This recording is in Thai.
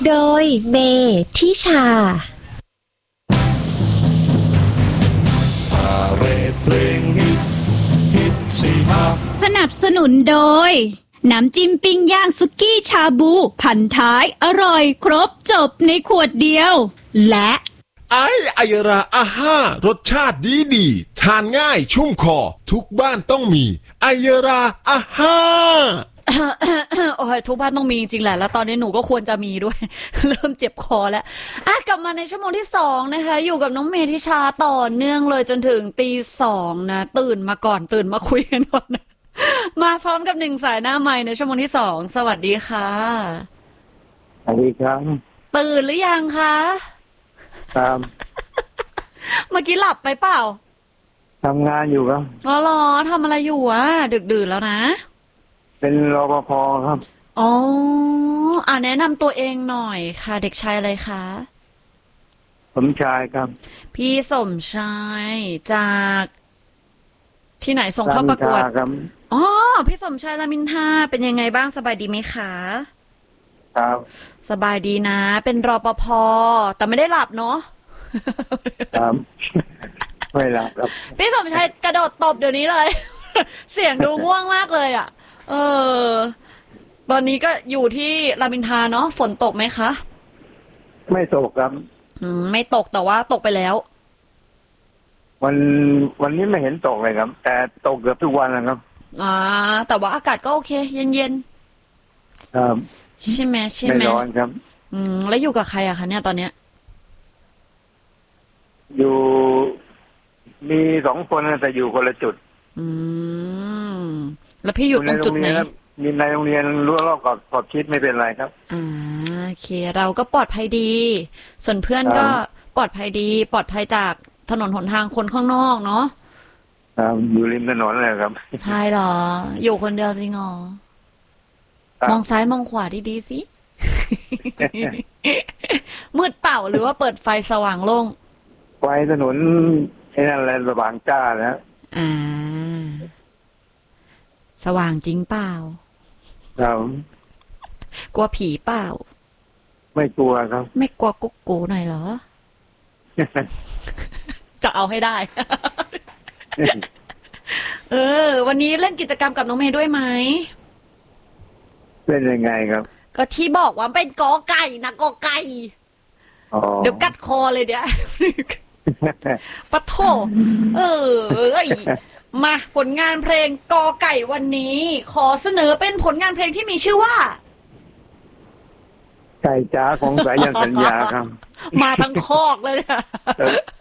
โดยเมทิชาพาเรดเพลงฮิตสี่ภาคสนับสนุนโดยน้ำจิ้มปิ้งย่างสุกี้ชาบูพันท้ายอร่อยครบจบในขวดเดียวและไอราอาห้ารสชาติดีทานง่ายชุ่มคอทุกบ้านต้องมีไอราอาห้าโอ้ยทุกบ้านต้องมีจริงแหละแล้วตอนนี้หนูก็ควรจะมีด้วย เริ่มเจ็บคอแล้วกลับมาในชั่วโมงที่2นะคะอยู่กับน้องเมธิชาต่อเนื่องเลยจนถึงตี 2นะตื่นมาก่อนตื่นมาคุยกันก่อนนะมาพร้อมกับ1สายหน้าไมค์ในชั่วโมงที่2สวัสดีค่ะสวัสดีครับตื่นหรือยังคะครับเมื่อกี้หลับไปเปล่าทำงานอยู่ครับอ๋อเหรอทำอะไรอยู่ดึกดื่นแล้วนะเป็นรปภครับอ๋อแนะนำตัวเองหน่อยค่ะเด็กชายอะไรคะสมชายครับพี่สมชายจากที่ไหนส่งเข้าประกวดครับอ๋อพี่สมชายรามอินทราเป็นยังไงบ้างสบายดีไหมคะครับสบายดีนะเป็นรปภแต่ไม่ได้หลับเนาะครับไม่หลับครับพี่สมชายกระโดดตบเดี๋ยวนี้เลย เสียงดูง่วงมากเลยอ่ะตอนนี้ก็อยู่ที่รามอินทราเนาะฝนตกไหมคะไม่ตกครับไม่ตกแต่ว่าตกไปแล้ววันนี้ไม่เห็นตกเลยครับแต่ตกเกือบทุกวันนะครับแต่ว่าอากาศก็โอเคเย็นๆครับใช่ไหมไม่ร้อนครับแล้วอยู่กับใครอะคะเนี่ยตอนเนี้ยอยู่มี2 คนแต่อยู่คนละจุดแล้วพี่อยู่ตรงจุดไหนมีในโรงเรียนรั้วรอบขอบชิดไม่เป็นไรครับโอเคเราก็ปลอดภัยดีส่วนเพื่อนก็ปลอดภัยดีปลอดภัยจากถนนหนทางคนข้างนอกเนาะอยู่ริมถนนเลยครับใช่หรออยู่คนเดียวจริงหรอมองซ้ายมองขวาดีๆสิ มืดเปล่าหรือว่าเปิดไฟสว่างโล่งไฟถนนไอ้นั่นอะไรสว่างจ้านะสว่างจริงเปล่าครับกลัวผีเปล่าไม่กลัวครับไม่กลัวกุ๊กกูหน่อยเหรอ จะเอาให้ได้ วันนี้เล่นกิจกรรมกับน้องเมย์ด้วยไหมเป็นยังไงครับก็ที่บอกว่าเป็นกอไก่นะกอไก่เดี๋ยวกัดคอเลยเดี๋ยวปะโถมาผลงานเพลงกอไก่วันนี้ขอเสนอเป็นผลงานเพลงที่มีชื่อว่าไก่จ๋าของสายันสัญญาครับมาทั้งคอกเลยเนี่ย